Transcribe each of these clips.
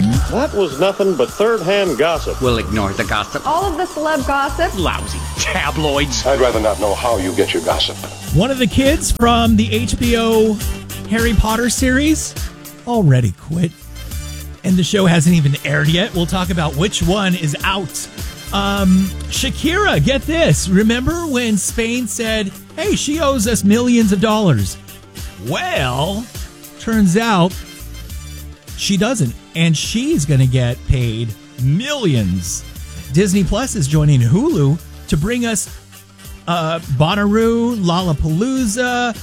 That was nothing but third-hand gossip. We'll ignore the gossip. All of the celeb gossip. Lousy tabloids. I'd rather not know how you get your gossip. One of the kids from the HBO Harry Potter series already quit. And the show hasn't even aired yet. We'll talk about which one is out. Shakira, get this. Remember when Spain said, hey, she owes us millions of dollars? Well, turns out she doesn't. And she's going to get paid millions. Disney Plus is joining Hulu to bring us Bonnaroo, Lollapalooza,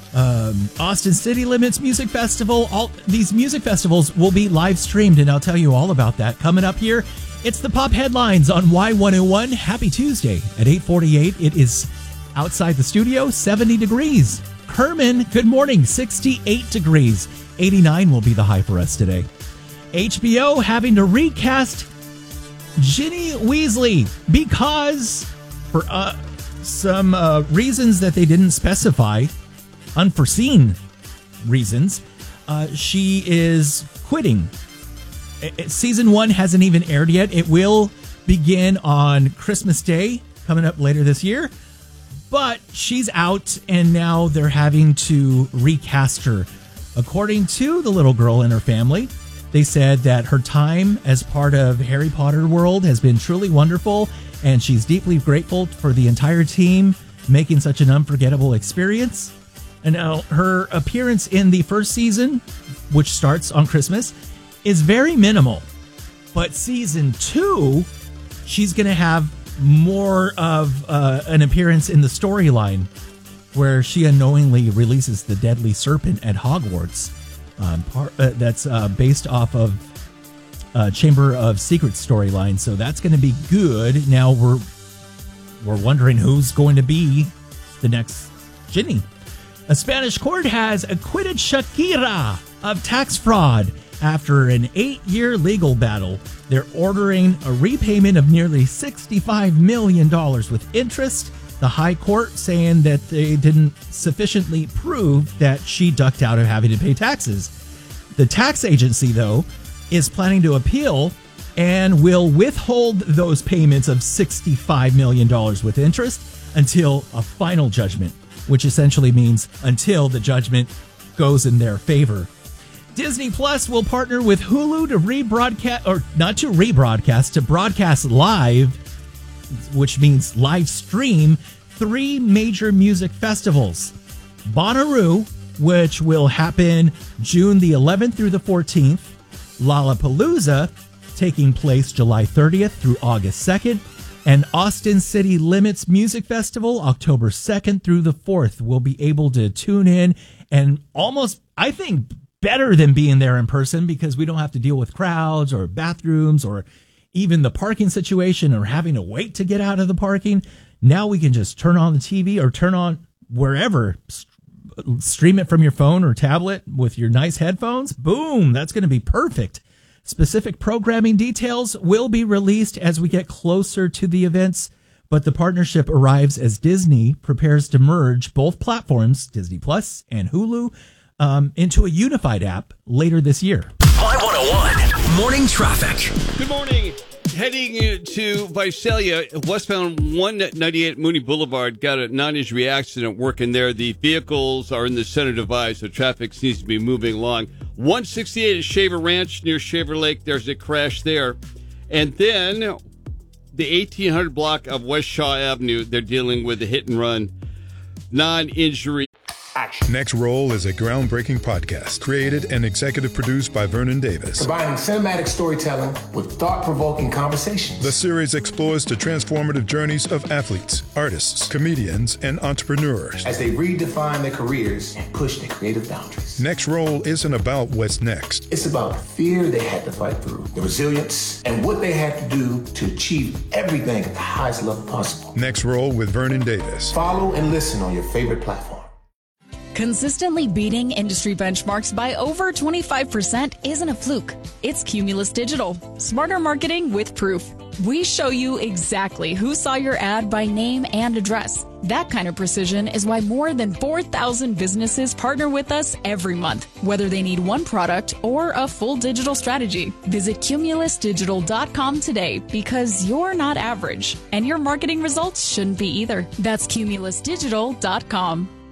Austin City Limits Music Festival. All these music festivals will be live streamed, and I'll tell you all about that coming up here. It's the pop headlines on Y101. Happy Tuesday at 8:48. It is outside the studio, 70 degrees. Kerman, good morning, 68 degrees. 89 will be the high for us today. HBO having to recast Ginny Weasley because for some reasons that they didn't specify, unforeseen reasons, she is quitting. Season 1 hasn't even aired yet. It will begin on Christmas Day, coming up later this year. But she's out, and now they're having to recast her. According to the little girl and her family, they said that her time as part of Harry Potter world has been truly wonderful, and she's deeply grateful for the entire team making such an unforgettable experience. And now her appearance in the first season, which starts on Christmas, is very minimal. But season 2, she's going to have more of an appearance in the storyline where she unknowingly releases the deadly serpent at Hogwarts. That's based off of Chamber of Secrets storyline. So that's going to be good. Now we're wondering who's going to be the next Ginny. A Spanish court has acquitted Shakira of tax fraud after an 8-year legal battle. They're ordering a repayment of nearly $65 million with interest. The High Court saying that they didn't sufficiently prove that she ducked out of having to pay taxes. The tax agency, though, is planning to appeal and will withhold those payments of $65 million with interest until a final judgment, which essentially means until the judgment goes in their favor. Disney Plus will partner with Hulu to rebroadcast, or not to rebroadcast, to broadcast live, which means live stream, 3 major music festivals. Bonnaroo, which will happen June the 11th through the 14th. Lollapalooza, taking place July 30th through August 2nd. And Austin City Limits Music Festival, October 2nd through the 4th. We'll be able to tune in and almost, I think, better than being there in person because we don't have to deal with crowds or bathrooms or even the parking situation or having to wait to get out of the parking. Now we can just turn on the TV or turn on wherever, stream it from your phone or tablet with your nice headphones. Boom, that's going to be perfect. Specific programming details will be released as we get closer to the events, but the partnership arrives as Disney prepares to merge both platforms, Disney Plus and Hulu, into a unified app later this year. Y101 Morning Traffic. Good morning. Heading to Visalia, westbound 198 Mooney Boulevard, got a non-injury accident working there. The vehicles are in the center divide, so traffic seems to be moving along. 168 at Shaver Ranch near Shaver Lake, there's a crash there. And then the 1800 block of West Shaw Avenue, they're dealing with a hit and run. Non-injury. Action. Next Roll is a groundbreaking podcast created and executive produced by Vernon Davis. Combining cinematic storytelling with thought-provoking conversations. The series explores the transformative journeys of athletes, artists, comedians, and entrepreneurs as they redefine their careers and push their creative boundaries. Next Roll isn't about what's next. It's about the fear they had to fight through, the resilience, and what they had to do to achieve everything at the highest level possible. Next Roll with Vernon Davis. Follow and listen on your favorite platform. Consistently beating industry benchmarks by over 25% isn't a fluke. It's Cumulus Digital. Smarter marketing with proof. We show you exactly who saw your ad by name and address. That kind of precision is why more than 4,000 businesses partner with us every month, whether they need one product or a full digital strategy. Visit cumulusdigital.com today because you're not average, and your marketing results shouldn't be either. That's cumulusdigital.com.